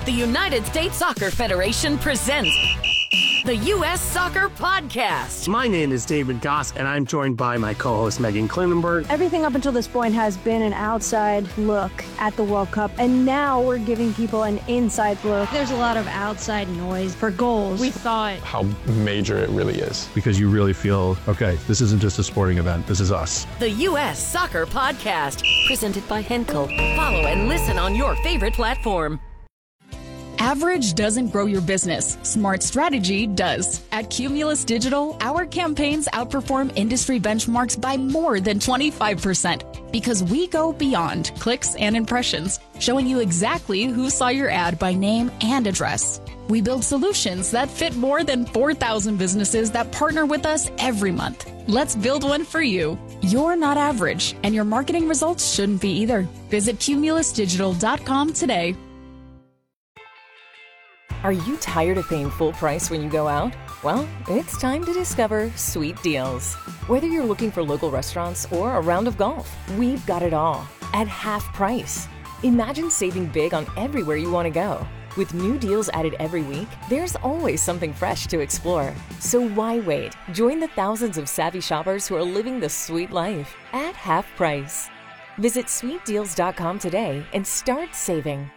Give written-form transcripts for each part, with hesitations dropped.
The United States Soccer Federation presents the U.S. Soccer Podcast. My name is David Goss, and I'm joined by my co-host Megan Klinenberg. Everything up until this point has been an outside look at the World Cup, and now we're giving people an inside look. There's a lot of outside noise for goals. We thought how major it really is. Because you really feel, okay, this isn't just a sporting event, this is us. The U.S. Soccer Podcast, presented by Henkel. Follow and listen on your favorite platform. Average doesn't grow your business. Smart strategy does. At Cumulus Digital, our campaigns outperform industry benchmarks by more than 25% because we go beyond clicks and impressions, showing you exactly who saw your ad by name and address. We build solutions that fit more than 4,000 businesses that partner with us every month. Let's build one for you. You're not average, and your marketing results shouldn't be either. Visit cumulusdigital.com today. Are you tired of paying full price when you go out? Well, it's time to discover Sweet Deals. Whether you're looking for local restaurants or a round of golf, we've got it all at half price. Imagine saving big on everywhere you want to go. With new deals added every week, there's always something fresh to explore. So why wait? Join the thousands of savvy shoppers who are living the sweet life at half price. Visit sweetdeals.com today and start saving.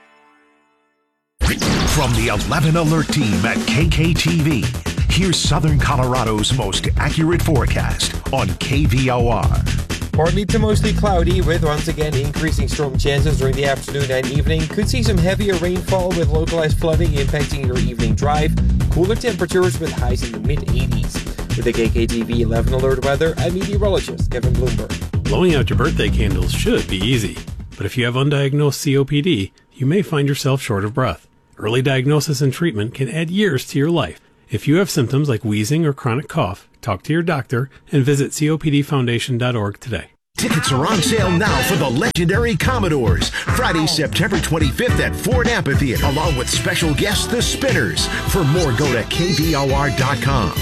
From the 11 Alert team at KKTV, here's Southern Colorado's most accurate forecast on KVOR. Partly to mostly cloudy with once again increasing storm chances during the afternoon and evening. Could see some heavier rainfall with localized flooding impacting your evening drive. Cooler temperatures with highs in the mid-80s. With the KKTV 11 Alert weather, I'm meteorologist Kevin Bloomberg. Blowing out your birthday candles should be easy, but if you have undiagnosed COPD, you may find yourself short of breath. Early diagnosis and treatment can add years to your life. If you have symptoms like wheezing or chronic cough, talk to your doctor and visit copdfoundation.org today. Tickets are on sale now for the legendary Commodores, Friday, September 25th at Ford Amphitheater, along with special guests, the Spinners. For more, go to kvor.com.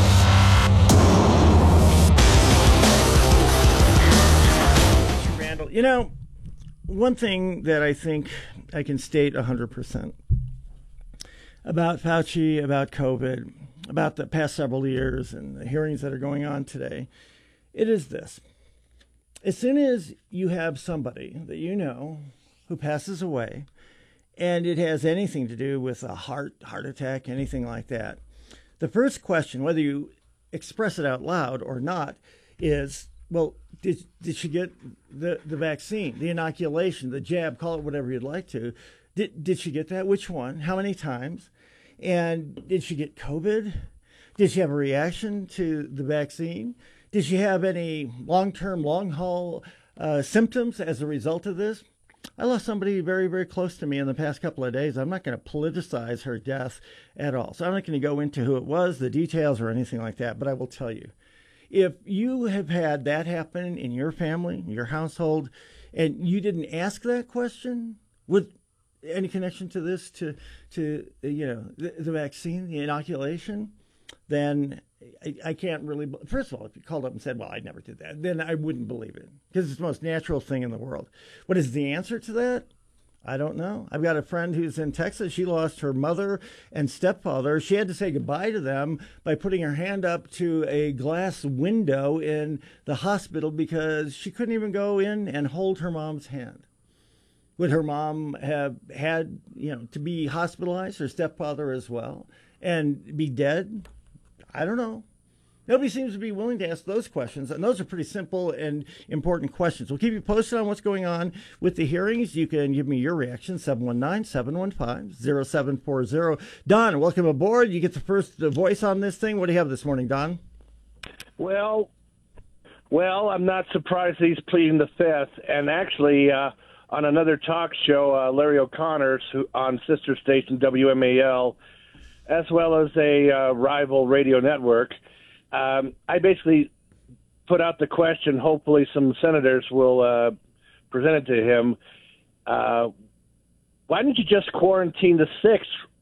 Randall, you know, one thing that I think I can state 100% about Fauci, about COVID, about the past several years and the hearings that are going on today, it is this. As soon as you have somebody that you know who passes away and it has anything to do with a heart attack, anything like that, the first question, whether you express it out loud or not, is, well, did she get the vaccine, the inoculation, the jab, call it whatever you'd like to? Did she get that? Which one? How many times? And did she get COVID? Did she have a reaction to the vaccine? Did she have any long-term, long-haul symptoms as a result of this? I lost somebody very, very close to me in the past couple of days. I'm not going to politicize her death at all. So I'm not going to go into who it was, the details, or anything like that. But I will tell you, if you have had that happen in your family, your household, and you didn't ask that question with any connection to this, to you know, the vaccine, the inoculation, then I can't really. First of all, if you called up and said, well, I never did that, then I wouldn't believe it because it's the most natural thing in the world. What is the answer to that? I don't know. I've got a friend who's in Texas. She lost her mother and stepfather. She had to say goodbye to them by putting her hand up to a glass window in the hospital because she couldn't even go in and hold her mom's hand. Would her mom have had, you know, to be hospitalized, her stepfather as well, and be dead? I don't know. Nobody seems to be willing to ask those questions, and those are pretty simple and important questions. We'll keep you posted on what's going on with the hearings. You can give me your reaction, 719-715-0740. Don, welcome aboard. You get the first voice on this thing. What do you have this morning, Don? Well, I'm not surprised he's pleading the fifth, and actually on another talk show, Larry O'Connor on sister station WMAL, as well as a rival radio network, I basically put out the question, hopefully some senators will present it to him. Why don't you just quarantine the sick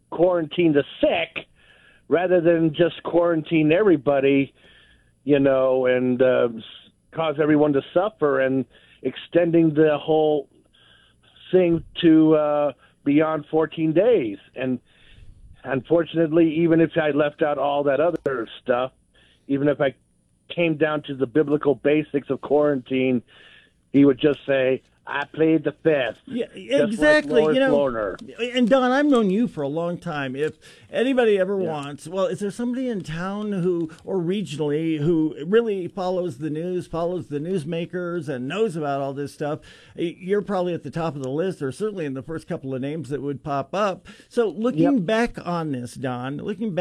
rather than just quarantine everybody, you know, and cause everyone to suffer and extending the whole thing to beyond 14 days. And unfortunately, even if I left out all that other stuff, even if I came down to the biblical basics of quarantine, he would just say, I played the fifth. Yeah, exactly. Like Lerner. And Don, I've known you for a long time. If anybody ever wants, well, is there somebody in town who, or regionally, who really follows the news, follows the newsmakers, and knows about all this stuff? You're probably at the top of the list, or certainly in the first couple of names that would pop up. So, looking back on this, Don,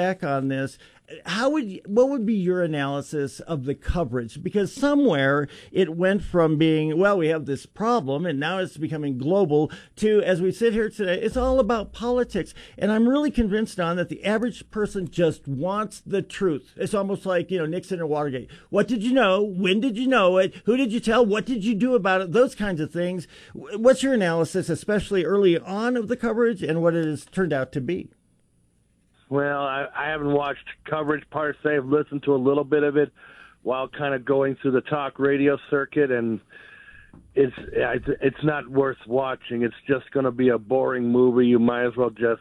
what would be your analysis of the coverage? Because somewhere it went from being, well, we have this problem, and now it's becoming global, to, as we sit here today, it's all about politics. And I'm really convinced, Don, that the average person just wants the truth. It's almost like, Nixon and Watergate. What did you know? When did you know it? Who did you tell? What did you do about it? Those kinds of things. What's your analysis, especially early on, of the coverage and what it has turned out to be? Well, I haven't watched coverage per se. I've listened to a little bit of it while kind of going through the talk radio circuit, and it's not worth watching. It's just going to be a boring movie. You might as well just,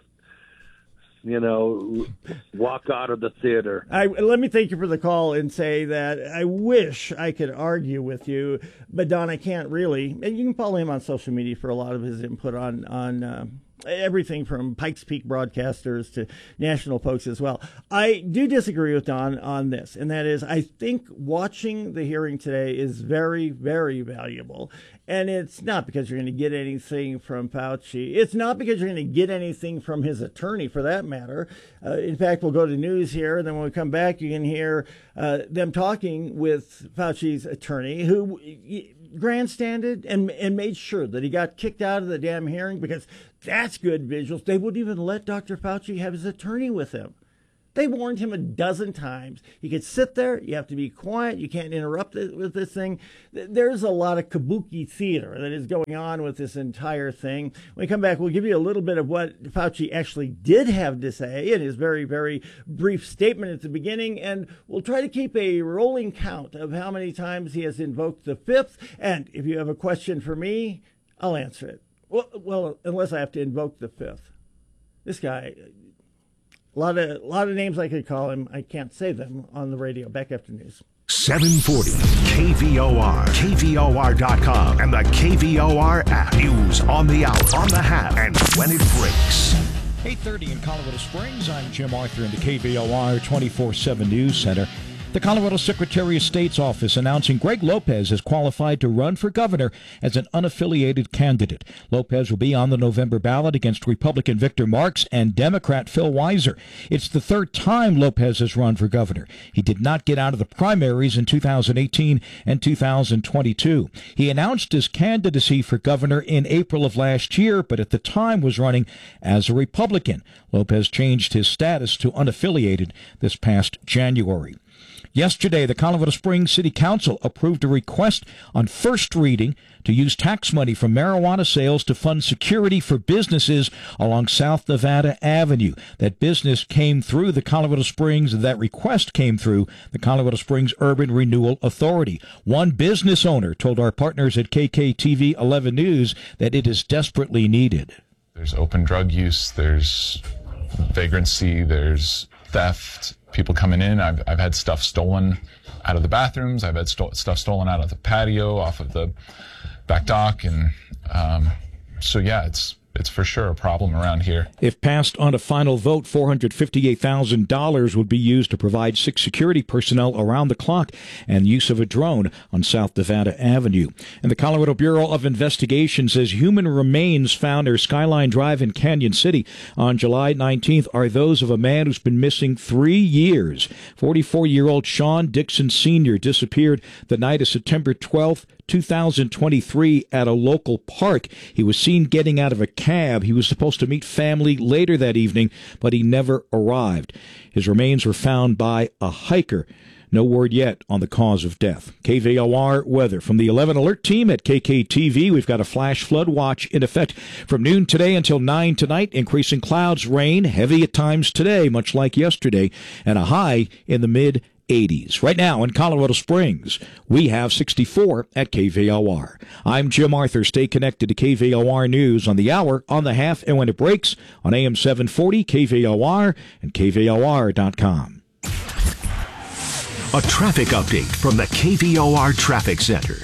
walk out of the theater. Let me thank you for the call and say that I wish I could argue with you, but Don, I can't really. And you can follow him on social media for a lot of his input on everything from Pikes Peak broadcasters to national folks as well. I do disagree with Don on this, and that is, I think watching the hearing today is very, very valuable. And it's not because you're going to get anything from Fauci. It's not because you're going to get anything from his attorney, for that matter. In fact, we'll go to news here, and then when we come back, you can hear them talking with Fauci's attorney, who grandstanded and made sure that he got kicked out of the damn hearing, because that's good visuals. They wouldn't even let Dr. Fauci have his attorney with him. They warned him a dozen times. He could sit there. You have to be quiet. You can't interrupt it with this thing. There's a lot of kabuki theater that is going on with this entire thing. When we come back, we'll give you a little bit of what Fauci actually did have to say in his very, very brief statement at the beginning, and we'll try to keep a rolling count of how many times he has invoked the fifth. And if you have a question for me, I'll answer it. Well, unless I have to invoke the fifth. This guy... A lot of names I could call him. I can't say them on the radio. Back after news. 740 KVOR, KVOR.com, and the KVOR app. News on the hour, on the Hab, and when it breaks. 8:30 in Colorado Springs. I'm Jim Arthur in the KVOR 24/7 News Center. The Colorado Secretary of State's office announcing Greg Lopez is qualified to run for governor as an unaffiliated candidate. Lopez will be on the November ballot against Republican Victor Marx and Democrat Phil Weiser. It's the third time Lopez has run for governor. He did not get out of the primaries in 2018 and 2022. He announced his candidacy for governor in April of last year, but at the time was running as a Republican. Lopez changed his status to unaffiliated this past January. Yesterday, the Colorado Springs City Council approved a request on first reading to use tax money from marijuana sales to fund security for businesses along South Nevada Avenue. That business came through the Colorado Springs, that request came through the Colorado Springs Urban Renewal Authority. One business owner told our partners at KKTV 11 News that it is desperately needed. There's open drug use, there's vagrancy, there's theft. People coming in. I've had stuff stolen out of the bathrooms. I've had stuff stolen out of the patio, off of the back dock, and so yeah, it's for sure a problem around here. If passed on a final vote, $458,000 would be used to provide 6 security personnel around the clock and use of a drone on South Nevada Avenue. And the Colorado Bureau of Investigation says human remains found near Skyline Drive in Canyon City on July 19th are those of a man who's been missing 3 years. 44-year-old Sean Dixon Sr. disappeared the night of September 12th, 2023 at a local park. He was seen getting out of a cab. He was supposed to meet family later that evening, but he never arrived. His remains were found by a hiker. No word yet on the cause of death. KVOR weather. From the 11 Alert team at KKTV, we've got a flash flood watch in effect from noon today until 9 tonight. Increasing clouds, rain, heavy at times today, much like yesterday, and a high in the mid 80s. Right now in Colorado Springs, we have 64 at KVOR. I'm Jim Arthur. Stay connected to KVOR News on the hour, on the half, and when it breaks on AM 740, KVOR, and KVOR.com. A traffic update from the KVOR Traffic Center.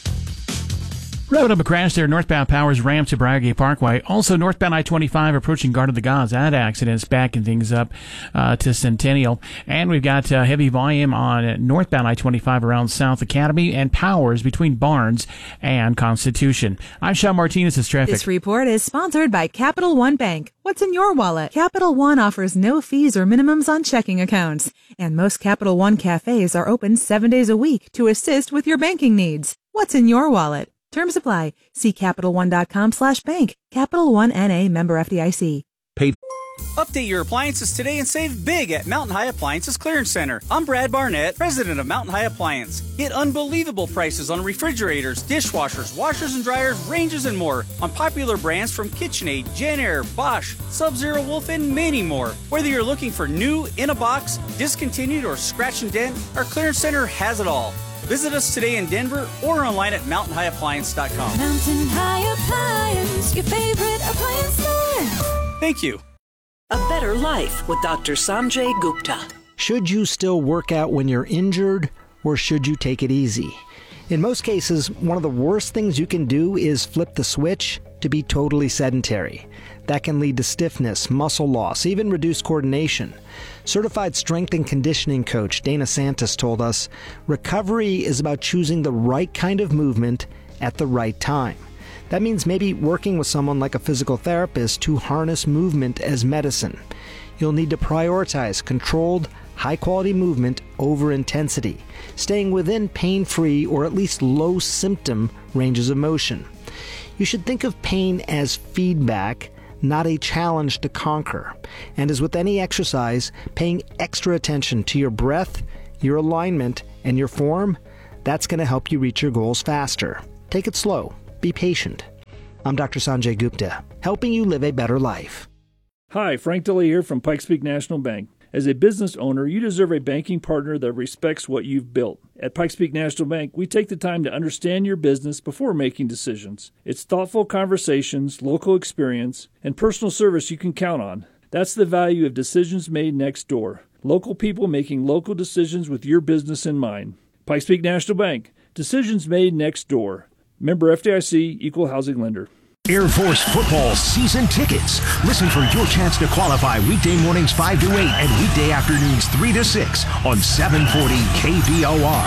Road up a crash there, northbound Powers ramp to Briargate Parkway. Also northbound I-25 approaching Garden of the Gods. That accident's backing things up to Centennial. And we've got heavy volume on northbound I-25 around South Academy and Powers between Barnes and Constitution. I'm Sean Martinez. It's traffic. This report is sponsored by Capital One Bank. What's in your wallet? Capital One offers no fees or minimums on checking accounts. And most Capital One cafes are open 7 days a week to assist with your banking needs. What's in your wallet? Terms apply. See CapitalOne.com/bank. Capital One N.A. member FDIC. Paid. Update your appliances today and save big at Mountain High Appliances Clearance Center. I'm Brad Barnett, president of Mountain High Appliance. Get unbelievable prices on refrigerators, dishwashers, washers and dryers, ranges, and more on popular brands from KitchenAid, JennAir, Bosch, Sub-Zero Wolf, and many more. Whether you're looking for new, in a box, discontinued, or scratch and dent, our Clearance Center has it all. Visit us today in Denver or online at mountainhighappliance.com. Mountain High Appliance, your favorite appliance store. Thank you. A Better Life with Dr. Sanjay Gupta. Should you still work out when you're injured, or should you take it easy? In most cases, one of the worst things you can do is flip the switch to be totally sedentary. That can lead to stiffness, muscle loss, even reduced coordination. Certified strength and conditioning coach Dana Santos told us, recovery is about choosing the right kind of movement at the right time. That means maybe working with someone like a physical therapist to harness movement as medicine. You'll need to prioritize controlled, high-quality movement over intensity, staying within pain-free or at least low-symptom ranges of motion. You should think of pain as feedback, not a challenge to conquer. And as with any exercise, paying extra attention to your breath, your alignment, and your form, that's going to help you reach your goals faster. Take it slow. Be patient. I'm Dr. Sanjay Gupta, helping you live a better life. Hi, Frank Dilly here from Pikes Peak National Bank. As a business owner, you deserve a banking partner that respects what you've built. At Pikes Peak National Bank, we take the time to understand your business before making decisions. It's thoughtful conversations, local experience, and personal service you can count on. That's the value of decisions made next door. Local people making local decisions with your business in mind. Pikes Peak National Bank. Decisions made next door. Member FDIC, Equal Housing Lender. Air Force football season tickets. Listen for your chance to qualify weekday mornings 5 to 8 and weekday afternoons 3 to 6 on 740 KVOR.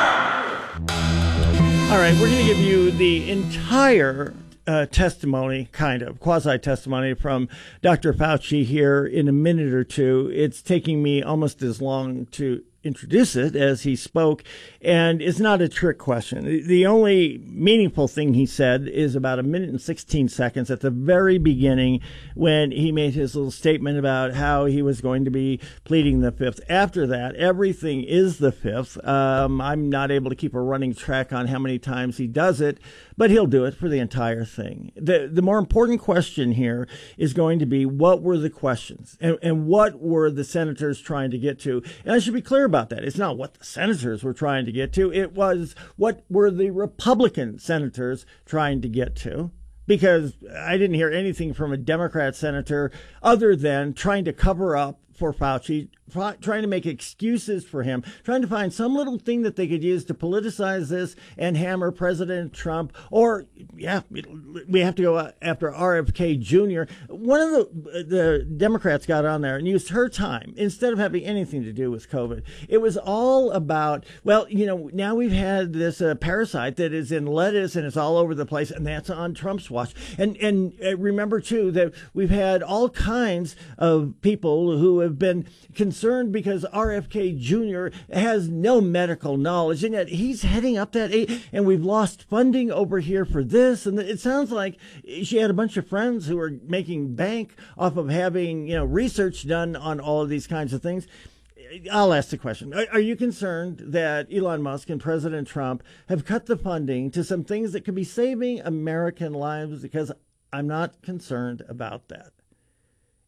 All right, we're going to give you the entire testimony, kind of, quasi-testimony from Dr. Fauci here in a minute or two. It's taking me almost as long to introduce it as he spoke, and it's not a trick question. The only meaningful thing he said is about 1 minute and 16 seconds at the very beginning when he made his little statement about how he was going to be pleading the fifth. After that, everything is the fifth. I'm not able to keep a running track on how many times he does it, but he'll do it for the entire thing. The more important question here is going to be, what were the questions and what were the senators trying to get to? And I should be clear about that. It's not what the senators were trying to get to. It was, what were the Republican senators trying to get to? Because I didn't hear anything from a Democrat senator other than trying to cover up for Fauci, trying to make excuses for him, trying to find some little thing that they could use to politicize this and hammer President Trump. Or, yeah, we have to go after RFK Jr. One of the Democrats got on there and used her time instead of having anything to do with COVID. It was all about, well, you know, now we've had this parasite that is in lettuce and it's all over the place, and that's on Trump's watch. And remember, too, that we've had all kinds of people who have been concerned because RFK Jr. has no medical knowledge, and yet he's heading up that aid, and we've lost funding over here for this. And it sounds like she had a bunch of friends who are making bank off of having, you know, research done on all of these kinds of things. I'll ask the question. Are you concerned that Elon Musk and President Trump have cut the funding to some things that could be saving American lives? Because I'm not concerned about that.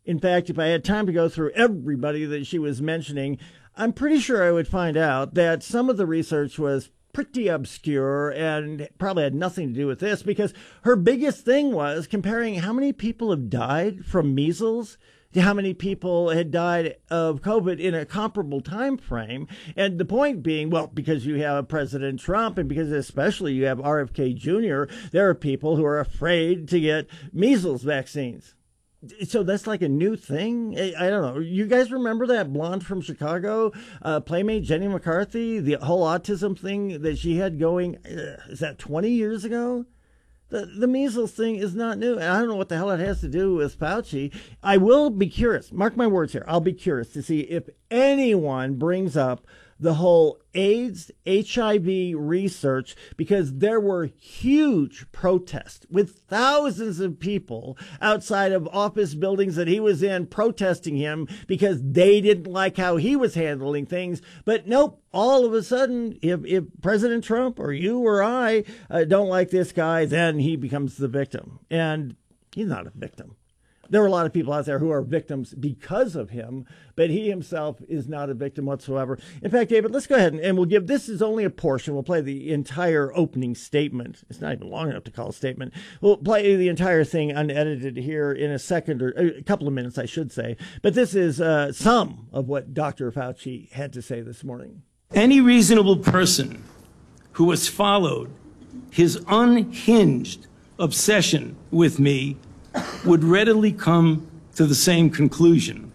In fact, if I had time to go through everybody that she was mentioning, I'm pretty sure I would find out that some of the research was pretty obscure and probably had nothing to do with this, because her biggest thing was comparing how many people have died from measles to how many people had died of COVID in a comparable time frame. And the point being, well, because you have President Trump and because especially you have RFK Jr., there are people who are afraid to get measles vaccines. So that's like a new thing. I don't know. You guys remember that blonde from Chicago, Playmate Jenny McCarthy, the whole autism thing that she had going? Is that 20 years ago? The measles thing is not new. And I don't know what the hell it has to do with Fauci. I will be curious. Mark my words here. I'll be curious to see if anyone brings up the whole AIDS, HIV research, because there were huge protests with thousands of people outside of office buildings that he was in protesting him because they didn't like how he was handling things. But nope, all of a sudden, if President Trump or you or I don't like this guy, then he becomes the victim. And he's not a victim. There are a lot of people out there who are victims because of him, but he himself is not a victim whatsoever. In fact, David, let's go ahead and we'll give, this is only a portion. We'll play the entire opening statement. It's not even long enough to call a statement. We'll play the entire thing unedited here in a second, or a couple of minutes, I should say. But this is some of what Dr. Fauci had to say this morning. Any reasonable person who has followed his unhinged obsession with me would readily come to the same conclusion.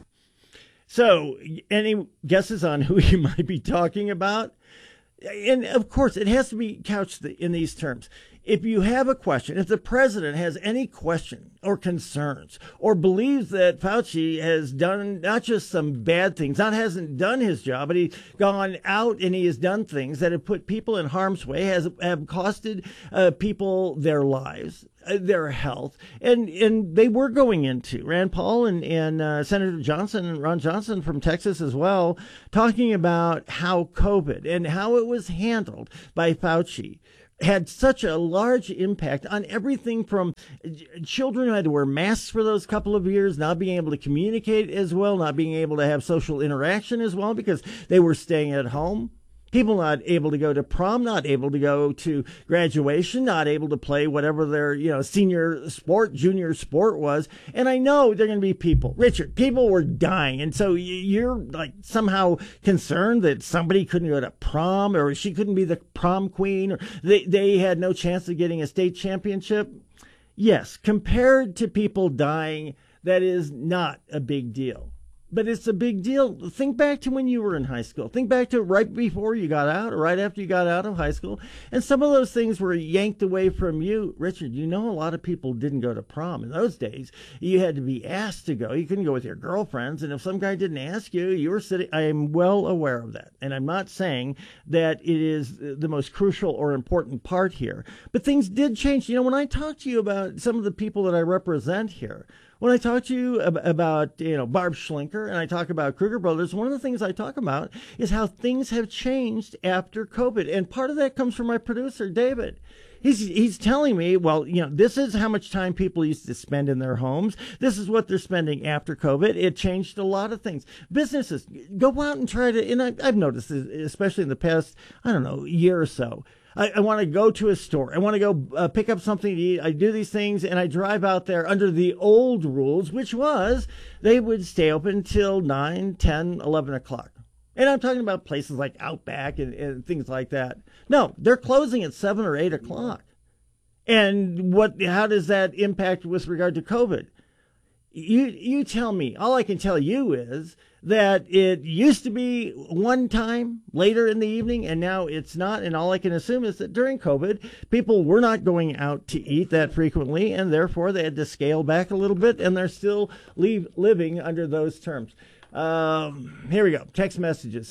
So, any guesses on who you might be talking about? And of course, it has to be couched in these terms. If you have a question, if the president has any question or concerns or believes that Fauci has done not just some bad things, hasn't done his job, but he's gone out and he has done things that have put people in harm's way, have costed people their lives, their health, and they were going into Rand Paul and Senator Johnson and Ron Johnson from Texas as well, talking about how COVID and how it was handled by Fauci had such a large impact on everything from children who had to wear masks for those couple of years, not being able to communicate as well, not being able to have social interaction as well because they were staying at home. People not able to go to prom, not able to go to graduation, not able to play whatever their, senior sport, junior sport was. And I know there are going to be people, Richard, people were dying. And so you're like somehow concerned that somebody couldn't go to prom or she couldn't be the prom queen or they had no chance of getting a state championship. Yes, compared to people dying, that is not a big deal. But it's a big deal. Think back to when you were in high school. Think back to right before you got out or right after you got out of high school. And some of those things were yanked away from you. Richard, a lot of people didn't go to prom in those days. You had to be asked to go. You couldn't go with your girlfriends. And if some guy didn't ask you, you were sitting. I am well aware of that. And I'm not saying that it is the most crucial or important part here. But things did change. When I talk to you about some of the people that I represent here, when I talk to you about, Barb Schlinker and I talk about Kruger Brothers, one of the things I talk about is how things have changed after COVID. And part of that comes from my producer, David. He's telling me, well, this is how much time people used to spend in their homes. This is what they're spending after COVID. It changed a lot of things. Businesses, go out and try to, and I've noticed this, especially in the past, year or so. I want to go to a store. I want to go pick up something to eat. I do these things, and I drive out there under the old rules, which was they would stay open till 9, 10, 11 o'clock. And I'm talking about places like Outback and things like that. No, they're closing at 7 or 8 o'clock. And how does that impact with regard to COVID? You tell me. All I can tell you is that it used to be one time later in the evening, and now it's not. And all I can assume is that during COVID, people were not going out to eat that frequently, and therefore they had to scale back a little bit, and they're still living under those terms. Here we go. Text messages,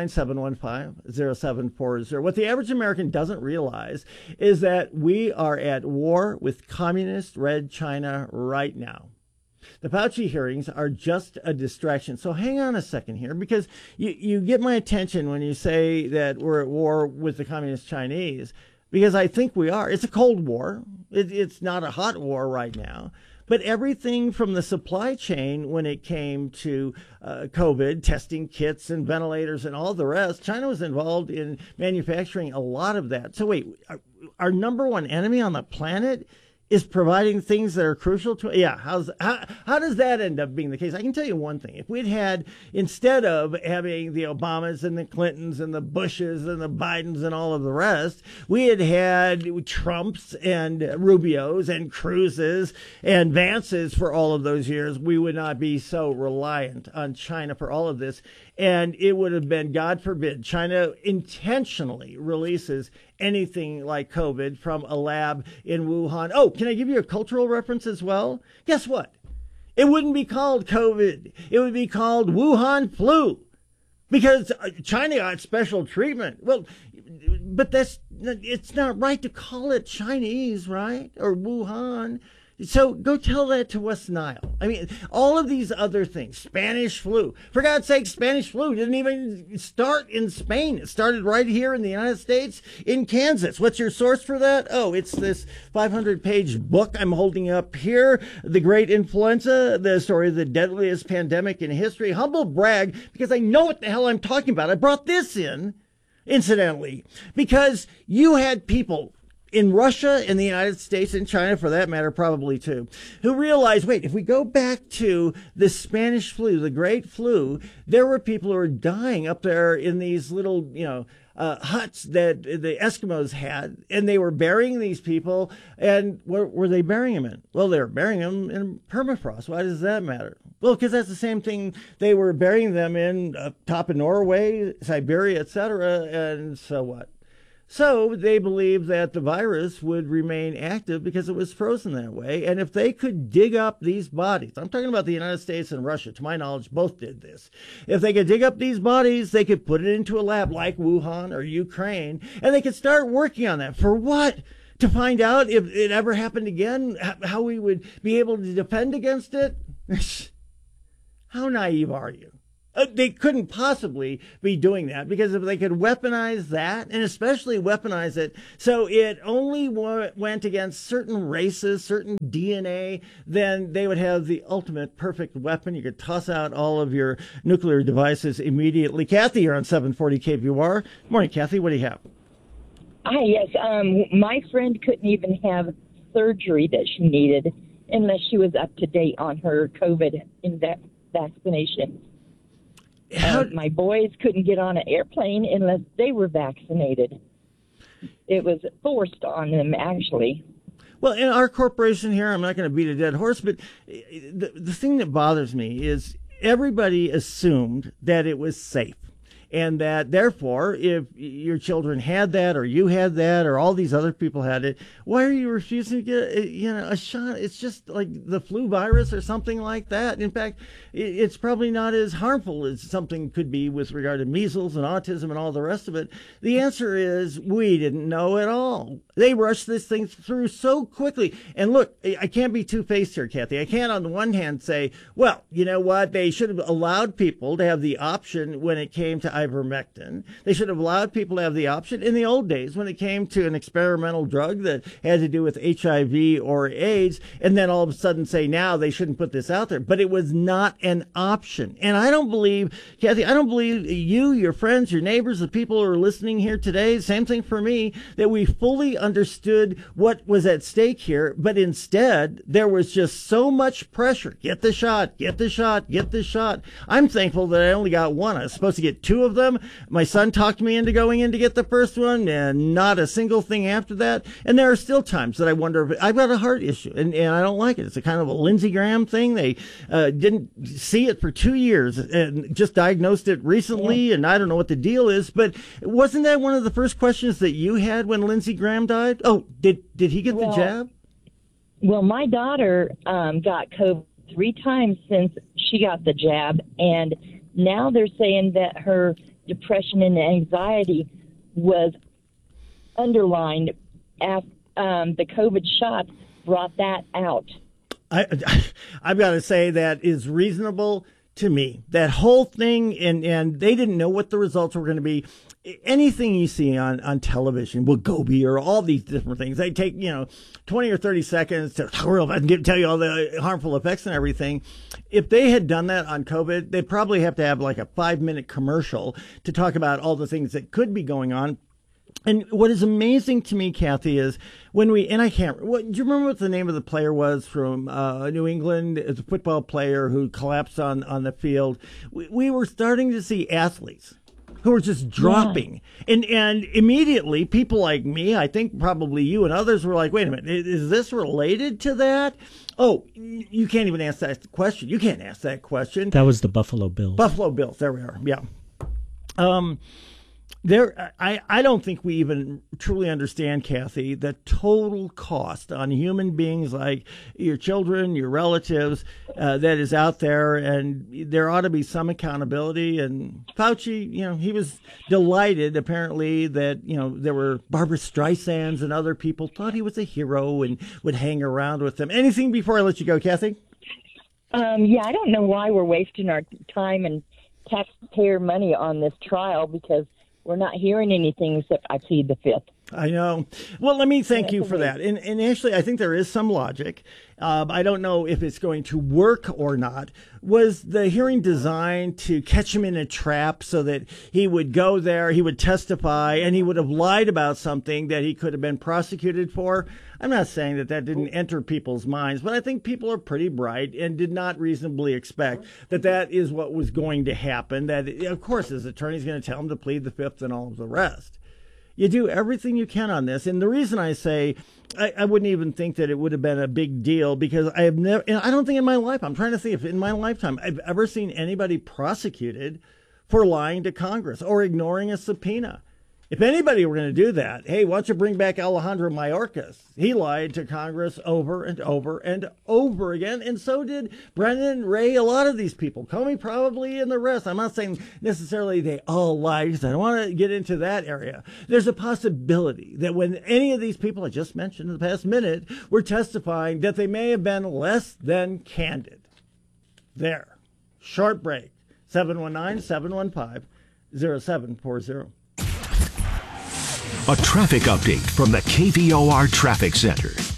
719-715-0740. What the average American doesn't realize is that we are at war with communist Red China right now. The Fauci hearings are just a distraction. So hang on a second here, because you get my attention when you say that we're at war with the communist Chinese, because I think we are. It's a cold war. It's not a hot war right now. But everything from the supply chain, when it came to COVID, testing kits and ventilators and all the rest, China was involved in manufacturing a lot of that. So wait, our number one enemy on the planet is providing things that are crucial to it. Yeah, how does that end up being the case? I can tell you one thing. If we'd had, instead of having the Obamas and the Clintons and the Bushes and the Bidens and all of the rest, we had Trumps and Rubios and Cruzes and Vances for all of those years, we would not be so reliant on China for all of this. And it would have been, God forbid, China intentionally releases anything like COVID from a lab in Wuhan. Oh, can I give you a cultural reference as well? Guess what? It wouldn't be called COVID. It would be called Wuhan flu, because China got special treatment. Well, but it's not right to call it Chinese, right? Or Wuhan. So go tell that to West Nile. I mean, all of these other things, Spanish flu. For God's sake, Spanish flu didn't even start in Spain. It started right here in the United States, in Kansas. What's your source for that? Oh, it's this 500-page book I'm holding up here, The Great Influenza, the story of the deadliest pandemic in history. Humble brag, because I know what the hell I'm talking about. I brought this in, incidentally, because you had people in Russia, in the United States, in China, for that matter, probably too, who realized, wait, if we go back to the Spanish flu, the Great Flu, there were people who were dying up there in these little, huts that the Eskimos had, and they were burying these people. And where were they burying them in? Well, they were burying them in permafrost. Why does that matter? Well, because that's the same thing they were burying them in top of Norway, Siberia, etc. And so what? So they believed that the virus would remain active because it was frozen that way. And if they could dig up these bodies, I'm talking about the United States and Russia, to my knowledge, both did this. If they could dig up these bodies, they could put it into a lab like Wuhan or Ukraine, and they could start working on that. For what? To find out if it ever happened again, how we would be able to defend against it? How naive are you? They couldn't possibly be doing that, because if they could weaponize that, and especially weaponize it so it only went against certain races, certain DNA, then they would have the ultimate perfect weapon. You could toss out all of your nuclear devices immediately. Kathy, you're on 740 KVOR. Morning, Kathy. What do you have? Hi, yes. My friend couldn't even have surgery that she needed unless she was up to date on her COVID vaccination. My boys couldn't get on an airplane unless they were vaccinated. It was forced on them, actually. Well, in our corporation here, I'm not going to beat a dead horse, but the thing that bothers me is everybody assumed that it was safe. And that, therefore, if your children had that, or you had that, or all these other people had it, why are you refusing to get a shot? It's just like the flu virus or something like that. In fact, it's probably not as harmful as something could be with regard to measles and autism and all the rest of it. The answer is we didn't know at all. They rushed this thing through so quickly. And look, I can't be two-faced here, Kathy. I can't on the one hand say, well, you know what? They should have allowed people to have the option when it came to ivermectin. They should have allowed people to have the option in the old days when it came to an experimental drug that had to do with HIV or AIDS, and then all of a sudden say now they shouldn't put this out there. But it was not an option. And I don't believe, Kathy, I don't believe you, your friends, your neighbors, the people who are listening here today, same thing for me, that we fully understood what was at stake here. But instead, there was just so much pressure. Get the shot, get the shot, get the shot. I'm thankful that I only got one. I was supposed to get two of them. My son talked me into going in to get the first one, and not a single thing after that. And there are still times that I wonder if I've got a heart issue, and I don't like it. It's a kind of a Lindsey Graham thing. They didn't see it for 2 years and just diagnosed it recently, and I don't know what the deal is. But wasn't that one of the first questions that you had when Lindsey Graham died? Oh, did he get the jab? Well, my daughter got COVID 3 times since she got the jab, and now they're saying that her depression and anxiety was underlined after the COVID shot brought that out. I've got to say that is reasonable to me. That whole thing, and they didn't know what the results were going to be. Anything you see on television, Wegovy or all these different things, they take 20 or 30 seconds to tell you all the harmful effects and everything. If they had done that on COVID, they'd probably have to have like a 5-minute commercial to talk about all the things that could be going on. And what is amazing to me, Kathy, is when do you remember what the name of the player was from New England? It's a football player who collapsed on the field. We were starting to see athletes who were just dropping. Yeah. And immediately people like me, I think probably you and others, were like, wait a minute, is this related to that? Oh, you can't even ask that question. You can't ask that question. That was the Buffalo Bills. Buffalo Bills. There we are. Yeah. I don't think we even truly understand, Kathy, the total cost on human beings like your children, your relatives, that is out there, and there ought to be some accountability. And Fauci, he was delighted, apparently, that, there were Barbara Streisands and other people thought he was a hero and would hang around with them. Anything before I let you go, Kathy? Yeah, I don't know why we're wasting our time and taxpayer money on this trial, because we're not hearing anything except I plead the fifth. I know. Well, let me thank you for that. And actually, I think there is some logic. I don't know if it's going to work or not. Was the hearing designed to catch him in a trap so that he would go there, he would testify, and he would have lied about something that he could have been prosecuted for? I'm not saying that didn't enter people's minds, but I think people are pretty bright and did not reasonably expect that is what was going to happen. That, of course, his attorney's going to tell him to plead the fifth and all of the rest. You do everything you can on this. And the reason I say I wouldn't even think that it would have been a big deal, because I have never, and I don't think in my life, I'm trying to think if in my lifetime I've ever seen anybody prosecuted for lying to Congress or ignoring a subpoena. If anybody were going to do that, hey, why don't you bring back Alejandro Mayorkas? He lied to Congress over and over and over again, and so did Brennan, Ray, a lot of these people. Comey probably, and the rest. I'm not saying necessarily they all lied, because I don't want to get into that area. There's a possibility that when any of these people I just mentioned in the past minute were testifying, that they may have been less than candid. There. Short break. 719-715-0740. A traffic update from the KVOR Traffic Center.